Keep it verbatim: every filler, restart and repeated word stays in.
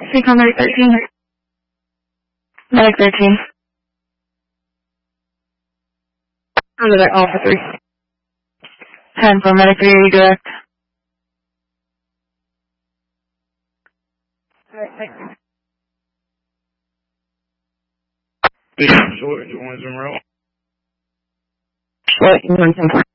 Speak on Medic thirteen. Medic thirteen. Under that Alpha three. ten for Medic three, direct. Alright, thanks. Short, you want some roll? What, you want some?